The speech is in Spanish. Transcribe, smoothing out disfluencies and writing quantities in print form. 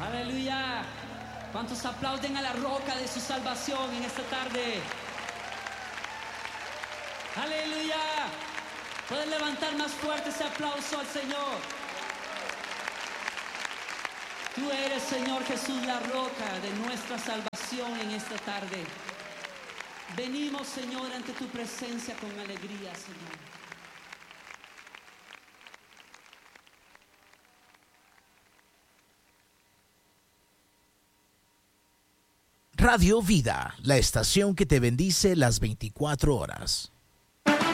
Aleluya. ¿Cuántos aplauden a la roca de su salvación en esta tarde? Aleluya. Pueden levantar más fuerte ese aplauso al Señor. Tú eres, Señor Jesús, la roca de nuestra salvación en esta tarde. Venimos, Señor, ante tu presencia con alegría, Señor. Radio Vida, la estación que te bendice las 24 horas.